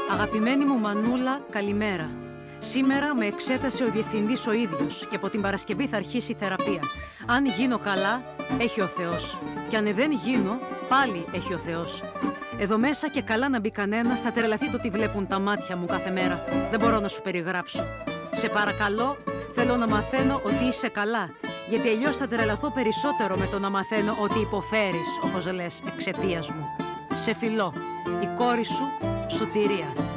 Αγαπημένη μου Μανούλα, καλημέρα. Σήμερα με εξέτασε ο διευθυντής ο ίδιος και από την Παρασκευή θα αρχίσει η θεραπεία. Αν γίνω καλά, έχει ο Θεός. Και αν δεν γίνω, πάλι έχει ο Θεός. Εδώ μέσα και καλά να μπει κανένας, θα τρελαθεί το τι βλέπουν τα μάτια μου κάθε μέρα. Δεν μπορώ να σου περιγράψω. Σε παρακαλώ, θέλω να μαθαίνω ότι είσαι καλά. Γιατί αλλιώς θα τρελαθώ περισσότερο με το να μαθαίνω ότι υποφέρεις, όπως λες, εξαιτίας μου. Σε φιλώ. Η κόρη σου, Σωτηρία.